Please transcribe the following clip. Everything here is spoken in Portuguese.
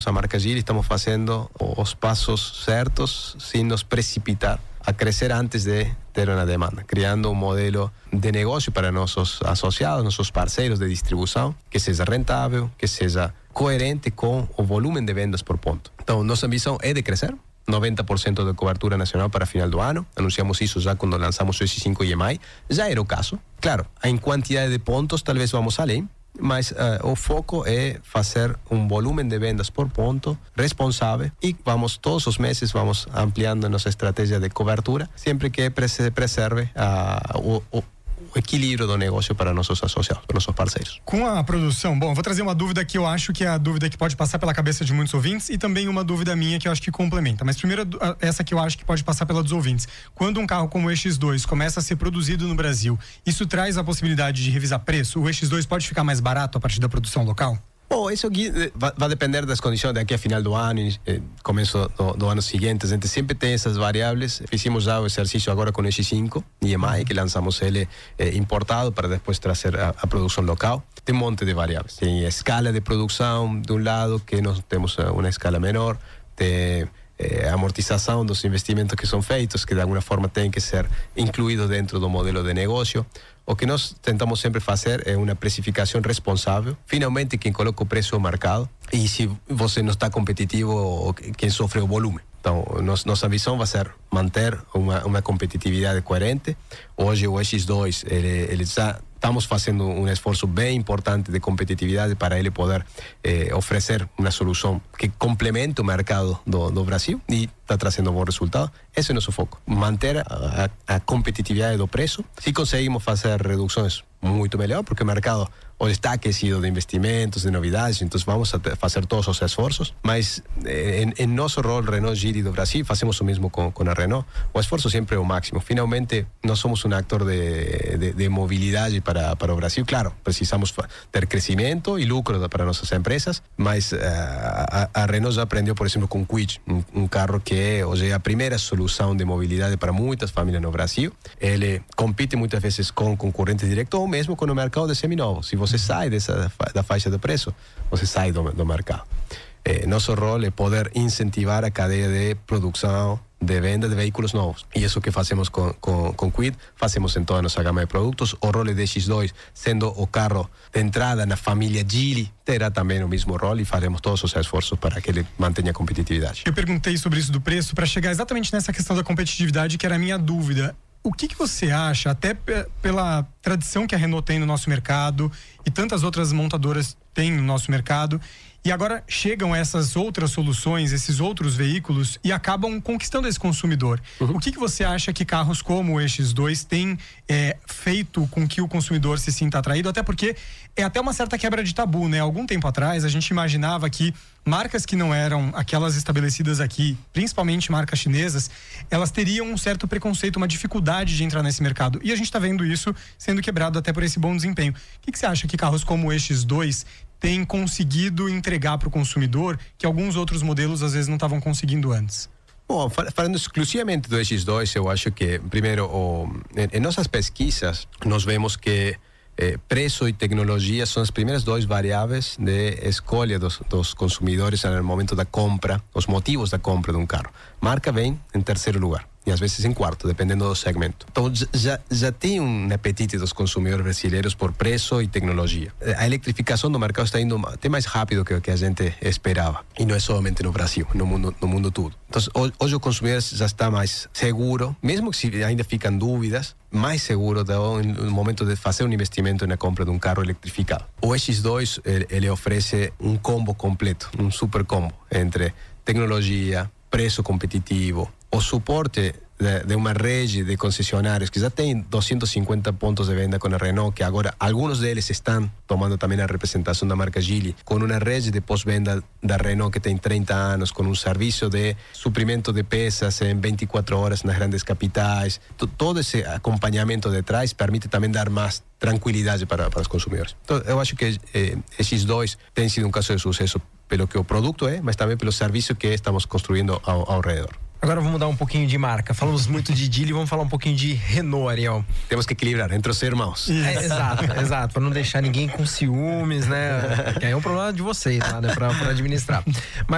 A marca Geely estamos fazendo os passos certos sem nos precipitar a crescer antes de ter uma demanda, criando um modelo de negócio para nossos associados, nossos parceiros de distribuição, que seja rentável, que seja coerente com o volume de vendas por ponto. Então, nossa ambição é de crescer, 90% de cobertura nacional para final do ano. Anunciamos isso já quando lançamos o S5 EMI. Já era o caso. Claro, em quantidade de pontos, talvez vamos além, mas o foco é fazer um volume de vendas por ponto responsável e todos os meses vamos ampliando nossa estratégia de cobertura, sempre que preserve o equilíbrio do negócio para nossos associados, para nossos parceiros. Com a produção, bom, vou trazer uma dúvida que eu acho que é a dúvida que pode passar pela cabeça de muitos ouvintes e também uma dúvida minha que eu acho que complementa, mas primeiro essa que eu acho que pode passar pela dos ouvintes. Quando um carro como o X2 começa a ser produzido no Brasil, isso traz a possibilidade de revisar preço? O X2 pode ficar mais barato a partir da produção local? Bom, isso aqui vai depender das condições daqui a final do ano e começo do ano seguinte. A gente sempre tem essas variáveis. Fizemos já o exercício agora com o X5 EMI, que lançamos ele importado para depois trazer a produção local. Tem um monte de variáveis. Tem a escala de produção de um lado, que nós temos uma escala menor, tem a amortização dos investimentos que são feitos, que de alguma forma tem que ser incluído dentro do modelo de negócio. O que nós tentamos sempre fazer é uma precificação responsável. Finalmente, quem coloca o preço é o mercado. E se você não está competitivo, quem sofre o volume. Então, nossa visão vai ser manter uma competitividade coerente. Hoje, o X2, ele já estamos fazendo um esforço bem importante de competitividade para ele poder oferecer uma solução que complemente o mercado do Brasil e está trazendo um bom resultado. Esse é o nosso foco, manter a competitividade do preço. Se conseguimos fazer reduções, muito melhor, porque o mercado hoje está aquecido de investimentos, de novidades, então vamos fazer todos os esforços, mas em nosso rol Renault Geely do Brasil, fazemos o mesmo com a Renault, o esforço sempre é o máximo. Finalmente, nós somos um ator de mobilidade para o Brasil. Claro, precisamos ter crescimento e lucro para nossas empresas, mas a Renault já aprendeu, por exemplo, com o Kwid, um carro que hoje é a primeira solução de mobilidade para muitas famílias no Brasil. Ele compete muitas vezes com concorrentes diretos ou mesmo com o mercado de seminovos. Se você sai da faixa de preço, você sai do mercado. Nosso rol é poder incentivar a cadeia de produção, de venda de veículos novos. E isso que fazemos com Kwid, fazemos em toda a nossa gama de produtos. O rol de X2, sendo o carro de entrada na família Geely, terá também o mesmo rol e faremos todos os esforços para que ele mantenha a competitividade. Eu perguntei sobre isso do preço para chegar exatamente nessa questão da competitividade, que era a minha dúvida. O que você acha, até pela tradição que a Renault tem no nosso mercado e tantas outras montadoras têm no nosso mercado, e agora chegam essas outras soluções, esses outros veículos e acabam conquistando esse consumidor. O que você acha que carros como o X2 têm feito com que o consumidor se sinta atraído? Até porque é até uma certa quebra de tabu, né? Algum tempo atrás a gente imaginava que marcas que não eram aquelas estabelecidas aqui, principalmente marcas chinesas, elas teriam um certo preconceito, uma dificuldade de entrar nesse mercado. E a gente está vendo isso sendo quebrado até por esse bom desempenho. O que você acha que carros como o X2 têm conseguido entregar para o consumidor que alguns outros modelos às vezes não estavam conseguindo antes? Bom, falando exclusivamente do X2, eu acho que, primeiro, em nossas pesquisas, nós vemos que preço e tecnologia são as primeiras duas variáveis de escolha dos consumidores no momento da compra, os motivos da compra de um carro. Marca vem em terceiro lugar e às vezes em quarto, dependendo do segmento. Então já tem um apetite dos consumidores brasileiros por preço e tecnologia. A eletrificação do mercado está indo até mais rápido que o que a gente esperava. E não é somente no Brasil, no mundo todo. Então hoje o consumidor já está mais seguro, mesmo que se ainda ficam dúvidas, mais seguro no momento de fazer um investimento na compra de um carro eletrificado. O X2, ele oferece um combo completo, um super combo entre tecnologia, preço competitivo, o suporte de uma rede de concessionários que já tem 250 pontos de venda com a Renault, que agora alguns deles estão tomando também a representação da marca Geely, com uma rede de pós-venda da Renault que tem 30 anos, com um serviço de suprimento de peças em 24 horas nas grandes capitais. Todo esse acompanhamento de trás permite também dar mais tranquilidade para os consumidores. Então, eu acho que X2 tem sido um caso de sucesso pelo que o produto é, mas também pelo serviço que estamos construindo ao redor. Agora vamos mudar um pouquinho de marca. Falamos muito de Geely, vamos falar um pouquinho de Renault, Ariel. Temos que equilibrar entre os irmãos. Exato, para não deixar ninguém com ciúmes, né? Que aí é um problema de vocês, né? Para administrar. Mas